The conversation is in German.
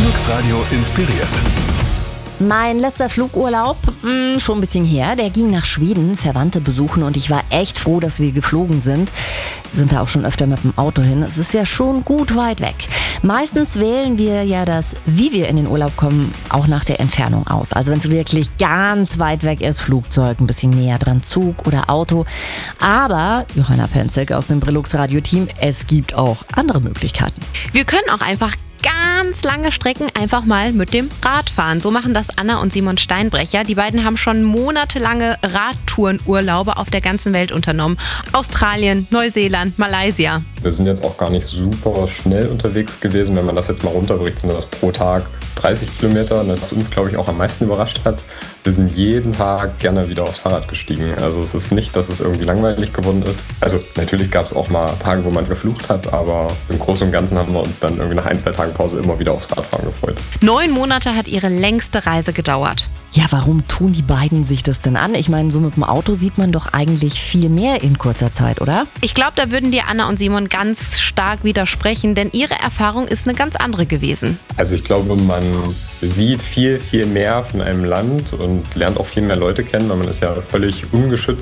Deluxe Radio inspiriert. Mein letzter Flugurlaub, schon ein bisschen her, der ging nach Schweden, Verwandte besuchen und ich war echt froh, dass wir geflogen sind. Sind da auch schon öfter mit dem Auto hin. Es ist ja schon gut weit weg. Meistens wählen wir ja das, wie wir in den Urlaub kommen, auch nach der Entfernung aus. Also wenn es wirklich ganz weit weg ist, Flugzeug, ein bisschen näher dran, Zug oder Auto. Aber, Johanna Penzig aus dem Deluxe Radio Team, es gibt auch andere Möglichkeiten. Wir können auch einfach ganz lange Strecken einfach mal mit dem Rad fahren. So machen das Anna und Simon Steinbrecher. Die beiden haben schon monatelange Radtourenurlaube auf der ganzen Welt unternommen. Australien, Neuseeland, Malaysia. Wir sind jetzt auch gar nicht super schnell unterwegs gewesen. Wenn man das jetzt mal runterbricht, sind das pro Tag 30 Kilometer. Das uns, glaube ich, auch am meisten überrascht hat. Wir sind jeden Tag gerne wieder aufs Fahrrad gestiegen. Also es ist nicht, dass es irgendwie langweilig geworden ist. Also natürlich gab es auch mal Tage, wo man geflucht hat, aber im Großen und Ganzen haben wir uns dann irgendwie nach 1-2 Tagen Pause immer wieder aufs Radfahren gefreut. 9 Monate hat ihre längste Reise gedauert. Ja, warum tun die beiden sich das denn an? Ich meine, so mit dem Auto sieht man doch eigentlich viel mehr in kurzer Zeit, oder? Ich glaube, da würden dir Anna und Simon ganz stark widersprechen, denn ihre Erfahrung ist eine ganz andere gewesen. Also ich glaube, man sieht viel, viel mehr von einem Land und lernt auch viel mehr Leute kennen, weil man ist ja völlig ungeschützt